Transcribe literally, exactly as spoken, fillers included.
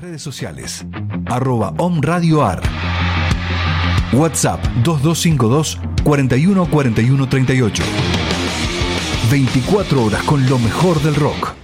Redes sociales, arroba omradioar. WhatsApp dos dos cinco dos, cuatro uno cuatro uno tres ocho. veinticuatro horas con lo mejor del rock.